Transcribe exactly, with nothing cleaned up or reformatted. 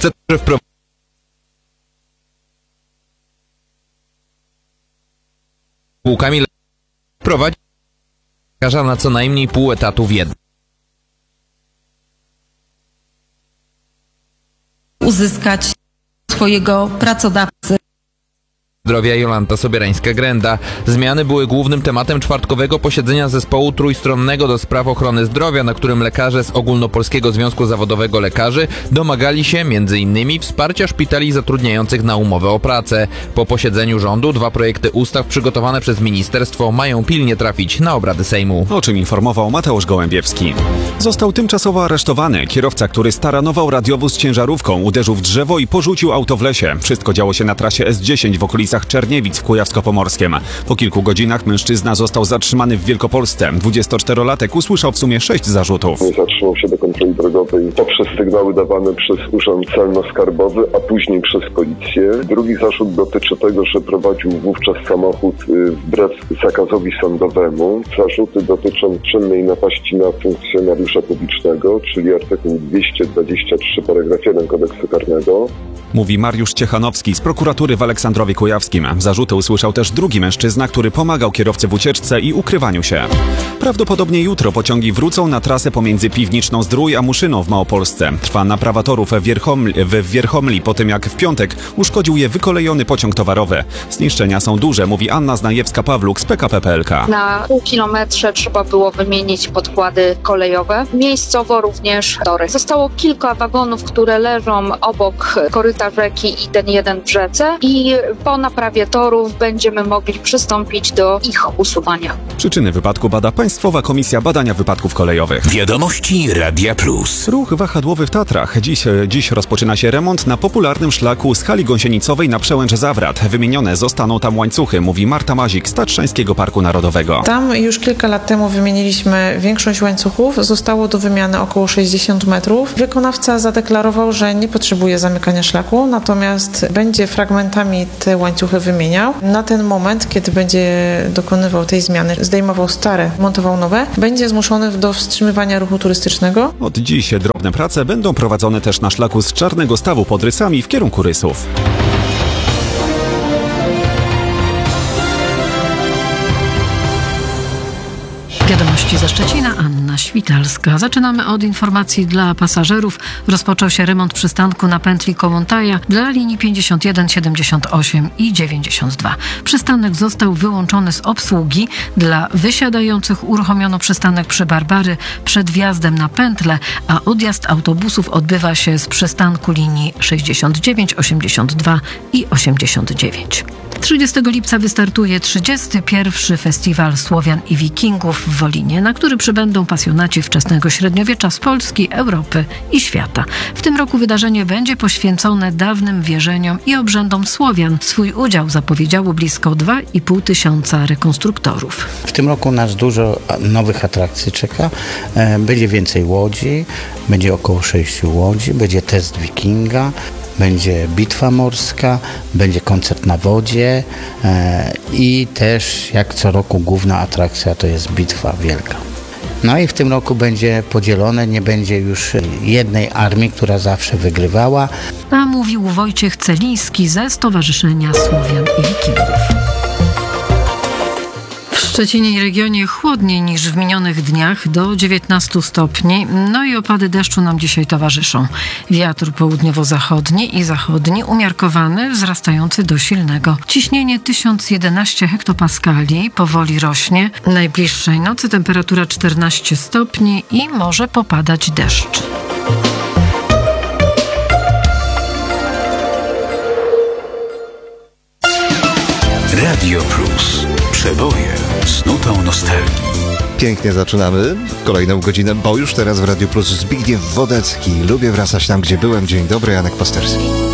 Chce także wprowadzić spółkami wprowadzić lekarza na co najmniej pół etatu w jednym. Uzyskać swojego pracodawcy. Zdrowia Jolanta Sobierańska-Grenda. Zmiany były głównym tematem czwartkowego posiedzenia zespołu trójstronnego do spraw ochrony zdrowia, na którym lekarze z Ogólnopolskiego Związku Zawodowego Lekarzy domagali się między innymi wsparcia szpitali zatrudniających na umowę o pracę. Po posiedzeniu rządu dwa projekty ustaw przygotowane przez ministerstwo mają pilnie trafić na obrady Sejmu. O czym informował Mateusz Gołębiewski. Został tymczasowo aresztowany kierowca, który staranował radiowóz ciężarówką, uderzył w drzewo i porzucił auto w lesie. Wszystko działo się na trasie S dziesięć w okolicach Czerniewic w Kujawsko-Pomorskiem. Po kilku godzinach mężczyzna został zatrzymany w Wielkopolsce. dwudziestoczterolatek usłyszał w sumie sześć zarzutów. Nie zatrzymał się do kontroli drogowej poprzez sygnały dawane przez Urząd Celno-Skarbowy, a później przez policję. Drugi zarzut dotyczy tego, że prowadził wówczas samochód wbrew zakazowi sądowemu. Zarzuty dotyczą czynnej napaści na funkcjonariusza publicznego, czyli artykuł dwieście dwadzieścia trzy paragraf jeden kodeksu karnego. Mówi Mariusz Ciechanowski z prokuratury w Aleksandrowie Kujawskim. Zarzuty usłyszał też drugi mężczyzna, który pomagał kierowcy w ucieczce i ukrywaniu się. Prawdopodobnie jutro pociągi wrócą na trasę pomiędzy Piwniczną Zdrój a Muszyną w Małopolsce. Trwa naprawa torów w Wierchomli, w Wierchomli po tym, jak w piątek uszkodził je wykolejony pociąg towarowy. Zniszczenia są duże, mówi Anna Znajewska-Pawluk z P K P P L K. Na pół kilometrze trzeba było wymienić podkłady kolejowe. Miejscowo również tory. Zostało kilka wagonów, które leżą obok koryta rzeki i ten jeden w rzece i po naprawie torów będziemy mogli przystąpić do ich usuwania. Przyczyny wypadku bada Państwowa Komisja Badania Wypadków Kolejowych. Wiadomości Radia Plus. Ruch wahadłowy w Tatrach. Dziś, dziś rozpoczyna się remont na popularnym szlaku z hali gąsienicowej na Przełęcz Zawrat. Wymienione zostaną tam łańcuchy, mówi Marta Mazik z Tatrzańskiego Parku Narodowego. Tam już kilka lat temu wymieniliśmy większość łańcuchów. Zostało do wymiany około sześćdziesiąt metrów. Wykonawca zadeklarował, że nie potrzebuje zamykania szlaku, natomiast będzie fragmentami te łańcuchy wymieniał. Na ten moment, kiedy będzie dokonywał tej zmiany, zdejmował stare, montował nowe, będzie zmuszony do wstrzymywania ruchu turystycznego. Od dziś drobne prace będą prowadzone też na szlaku z Czarnego Stawu pod Rysami w kierunku Rysów. Wiadomości ze Szczecina, Anna Świtalska. Zaczynamy od informacji dla pasażerów. Rozpoczął się remont przystanku na pętli Kołłątaja dla linii pięćdziesiąt jeden, siedemdziesiąt osiem i dziewięćdziesiąt dwa. Przystanek został wyłączony z obsługi. Dla wysiadających uruchomiono przystanek przy Barbary przed wjazdem na pętlę, a odjazd autobusów odbywa się z przystanku linii sześćdziesiąt dziewięć, osiemdziesiąt dwa i osiemdziesiąt dziewięć. trzydziestego lipca wystartuje trzydziesty pierwszy Festiwal Słowian i Wikingów w Wolinie, na który przybędą pasjonaci wczesnego średniowiecza z Polski, Europy i świata. W tym roku wydarzenie będzie poświęcone dawnym wierzeniom i obrzędom Słowian. Swój udział zapowiedziało blisko dwa i pół tysiąca rekonstruktorów. W tym roku nas dużo nowych atrakcji czeka. Będzie więcej łodzi, będzie około sześciu łodzi, będzie test wikinga, będzie bitwa morska, będzie koncert na wodzie e, i też jak co roku główna atrakcja to jest bitwa wielka. No i w tym roku będzie podzielone, nie będzie już jednej armii, która zawsze wygrywała. A mówił Wojciech Celiński ze Stowarzyszenia Słowian i Wikingów. W Szczecinie i regionie chłodniej niż w minionych dniach, do dziewiętnastu stopni, no i opady deszczu nam dzisiaj towarzyszą. Wiatr południowo-zachodni i zachodni umiarkowany, wzrastający do silnego. Ciśnienie tysiąc jedenaście hektopaskali powoli rośnie. Najbliższej nocy temperatura czternaście stopni i może popadać deszcz. Radio Plus. Przeboje z nutą nostalgii. Pięknie zaczynamy kolejną godzinę, bo już teraz w Radio Plus Zbigniew Wodecki. Lubię wracać tam, gdzie byłem. Dzień dobry, Janek Pasterski.